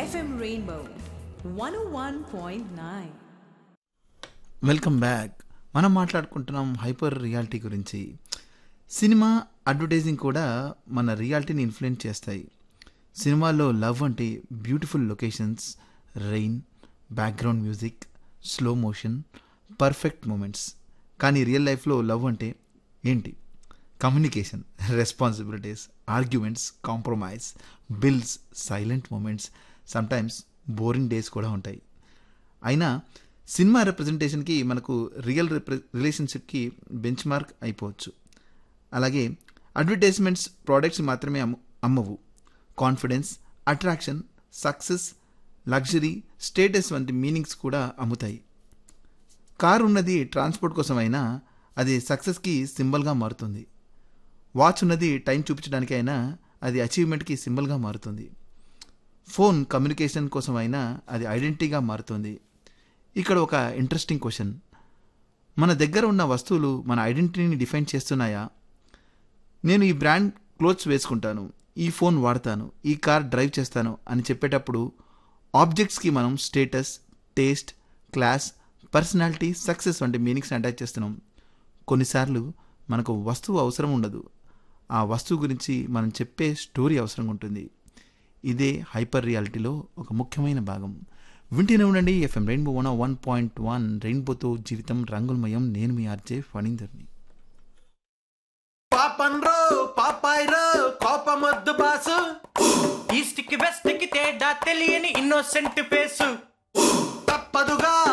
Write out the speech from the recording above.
FM Rainbow 101.9. Welcome back. మనం మాట్లాడుకుంటున్నాం hyper reality గురించి. సినిమా, అడ్వర్టైజింగ్ కూడా మన రియాలిటీని ఇన్ఫ్లుయెన్స్ చేస్తాయి. సినిమాల్లో లవ్ అంటే beautiful locations, rain, background music, slow motion, perfect moments. కానీ రియల్ లైఫ్లో లవ్ అంటే ఏంటి? Communication, responsibilities, arguments, compromise, bills, silent moments, sometimes boring days కూడా ఉంటాయి. అయినా సినిమా రిప్రజెంటేషన్కి మనకు రియల్ రిలేషన్షిప్కి బెంచ్ మార్క్ అయిపోవచ్చు. అలాగే అడ్వర్టైజ్మెంట్స్ ప్రోడక్ట్స్ మాత్రమే అమ్మవు. Confidence, attraction, success, luxury, status వంటి మీనింగ్స్ కూడా అమ్ముతాయి. కారు ఉన్నది ట్రాన్స్పోర్ట్ కోసం అయినా అది సక్సెస్కి సింబల్గా మారుతుంది. వాచ్ ఉన్నది టైం చూపించడానికి అయినా అది అచీవ్మెంట్కి సింబల్గా మారుతుంది. ఫోన్ కమ్యూనికేషన్ కోసం అయినా అది ఐడెంటిటీగా మారుతుంది. ఇక్కడ ఒక ఇంట్రెస్టింగ్ క్వశ్చన్: మన దగ్గర ఉన్న వస్తువులు మన ఐడెంటిటీని డిఫైన్ చేస్తున్నాయా? నేను ఈ బ్రాండ్ క్లోత్స్ వేసుకుంటాను, ఈ ఫోన్ వాడతాను, ఈ కార్ డ్రైవ్ చేస్తాను అని చెప్పేటప్పుడు ఆబ్జెక్ట్స్కి మనం status, taste, class, personality, success వంటి మీనింగ్స్ అటాచ్ చేస్తున్నాం. కొన్నిసార్లు మనకు వస్తువు అవసరం ఉండదు, ఆ వస్తువు గురించి మనం చెప్పే స్టోరీ అవసరం ఉంటుంది. ఇదే హైపర్ రియాలిటీలో ఒక ముఖ్యమైన భాగం. వింటూనే ఉండండి FM రెయిన్బో 101.1. రెయిన్బోతో జీవితం రంగులమయం. నేను మీ ఆర్జే ఫణీందర్ని. పాపన్రో పాపాయ్రో కోపమొద్దు బాసు, ఈస్ట్ కి వెస్ట్ కి తేడా తెలియని ఇన్నోసెంట్ ఫేసు, తప్పదుగా